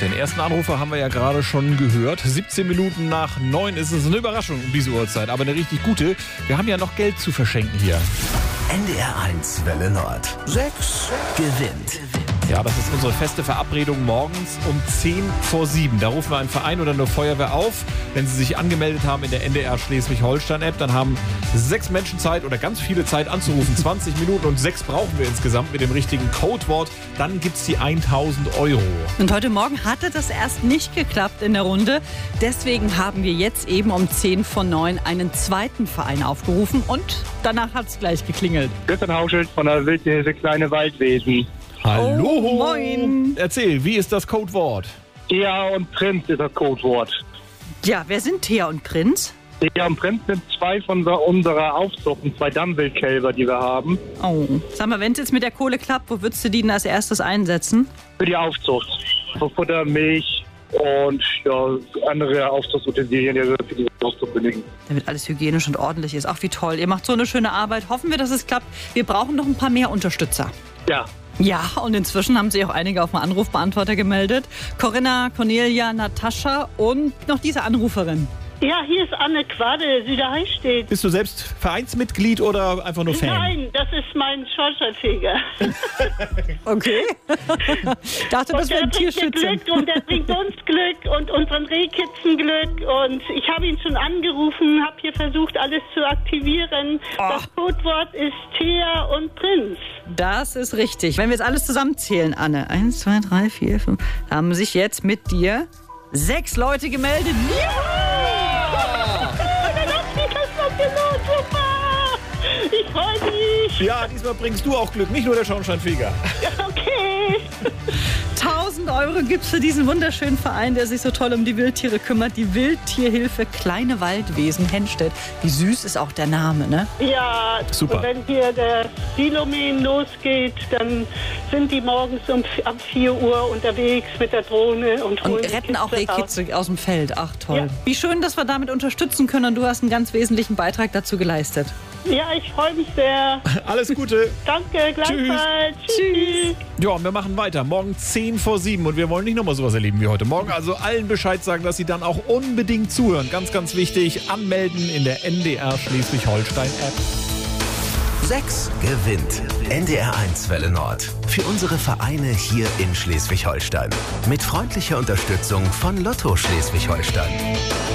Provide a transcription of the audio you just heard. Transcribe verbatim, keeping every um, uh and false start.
Den ersten Anrufer haben wir ja gerade schon gehört. siebzehn Minuten nach neun ist es eine Überraschung um diese Uhrzeit, aber eine richtig gute. Wir haben ja noch Geld zu verschenken hier. N D R eins Welle Nord. Sechs gewinnt. Ja, das ist unsere feste Verabredung morgens um zehn vor sieben. Da rufen wir einen Verein oder eine Feuerwehr auf. Wenn sie sich angemeldet haben in der N D R Schleswig-Holstein-App, dann haben sechs Menschen Zeit oder ganz viele Zeit anzurufen. zwanzig Minuten und sechs brauchen wir insgesamt mit dem richtigen Codewort. Dann gibt's die tausend Euro. Und heute Morgen hatte das erst nicht geklappt in der Runde. Deswegen haben wir jetzt eben um zehn vor neun einen zweiten Verein aufgerufen und danach hat's gleich geklingelt. Stefan Hauschild von der Wildhilfe Kleine Waldwesen. Hallo. Oh, moin. Erzähl, wie ist das Codewort? Thea und Prinz ist das Codewort. Ja, wer sind Thea und Prinz? Thea und Prinz sind zwei von unserer Aufzucht, zwei Dammwildkälber, die wir haben. Oh. Sag mal, wenn es jetzt mit der Kohle klappt, wo würdest du die denn als erstes einsetzen? Für die Aufzucht. Für Futter, Milch und ja, andere Aufzuchtsutensilien, die wir für die Aufzucht benötigen. Damit alles hygienisch und ordentlich ist. Ach, wie toll. Ihr macht so eine schöne Arbeit. Hoffen wir, dass es klappt. Wir brauchen noch ein paar mehr Unterstützer. Ja. Ja, und inzwischen haben sich auch einige auf dem Anrufbeantworter gemeldet. Corinna, Cornelia, Natascha und noch diese Anruferin. Ja, hier ist Anne Quade, die da steht. Bist du selbst Vereinsmitglied oder einfach nur Fan? Nein, das ist mein Schornsteinfeger. Okay. Ich dachte, das wäre ein Tierschützer. Glück und der bringt uns Glück und unseren Rehkitzen Glück. Und ich habe ihn schon angerufen, habe hier versucht, alles zu aktivieren. Oh. Das Codewort ist Thea und Prinz. Das ist richtig. Wenn wir jetzt alles zusammenzählen, Anne. Eins, zwei, drei, vier, fünf. Da haben sich jetzt mit dir sechs Leute gemeldet. Ich freue mich. Ja, diesmal bringst du auch Glück, nicht nur der Schornsteinfeger. Okay. tausend Euro gibt's für diesen wunderschönen Verein, der sich so toll um die Wildtiere kümmert. Die Wildtierhilfe Kleine Waldwesen Hennstedt. Wie süß ist auch der Name, ne? Ja, super. Und wenn hier der Silomähen losgeht, dann sind die morgens um ab vier Uhr unterwegs mit der Drohne und holen Und die retten auch Kitze raus. Rehkitze aus dem Feld. Ach, toll. Ja. Wie schön, dass wir damit unterstützen können. Und du hast einen ganz wesentlichen Beitrag dazu geleistet. Ja, ich freue mich sehr. Alles Gute. Danke, gleichfalls. Tschüss. Ja, und wir machen weiter. Morgen zehn vor sieben und wir wollen nicht nochmal sowas erleben wie heute Morgen. Also allen Bescheid sagen, dass sie dann auch unbedingt zuhören. Ganz, ganz wichtig, anmelden in der N D R Schleswig-Holstein-App. Sechs gewinnt. N D R eins Welle Nord. Für unsere Vereine hier in Schleswig-Holstein. Mit freundlicher Unterstützung von Lotto Schleswig-Holstein.